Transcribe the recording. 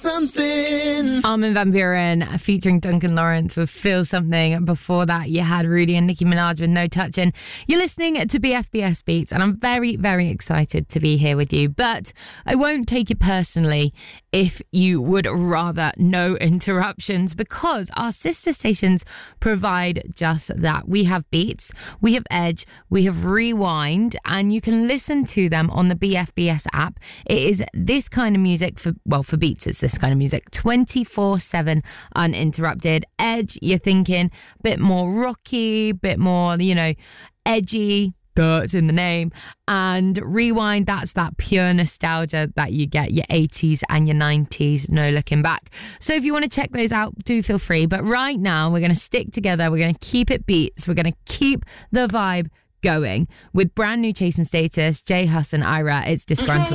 Something. Armin van Buuren featuring Duncan Lawrence with Feel Something. Before that, you had Rudy and Nicki Minaj with No Touching. You're listening to BFBS Beats, and I'm very, very excited to be here with you. But I won't take it personally if you would rather no interruptions, because our sister stations provide just that. We have Beats, we have Edge, we have Rewind, and you can listen to them on the BFBS app. It is this kind of music for Beats, it's this kind of music 24/7 uninterrupted. Edge, you're thinking a bit more rocky, bit more, edgy. It's in the name. And Rewind, that's that pure nostalgia that you get, your 80s and your 90s, no looking back. So if you want to check those out, do feel free. But right now, we're going to stick together. We're going to keep it Beats. We're going to keep the vibe going with brand new Chasing Status, J Hus and Ira. It's Disgruntled.